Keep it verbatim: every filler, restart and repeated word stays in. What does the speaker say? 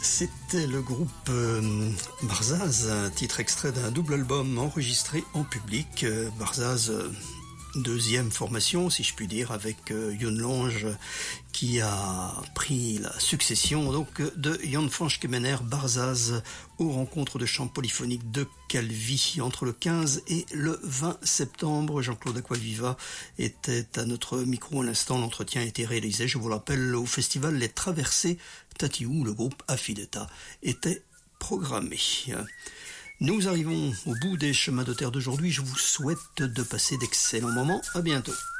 C'était le groupe euh, Barzaz, un titre extrait d'un double album enregistré en public. Euh, Barzaz, euh, deuxième formation, si je puis dire, avec euh, Jon Lange qui a pris la succession donc de Jan Fransch Kemener Barzaz aux rencontres de chant polyphonique de Calvi entre le quinze et le vingt septembre. Jean-Claude Acquaviva était à notre micro à l'instant. L'entretien a été réalisé, je vous le rappelle, au festival Les Traversées Tati où le groupe Affideta était programmé. Nous arrivons au bout des chemins de terre d'aujourd'hui. Je vous souhaite de passer d'excellents moments. À bientôt.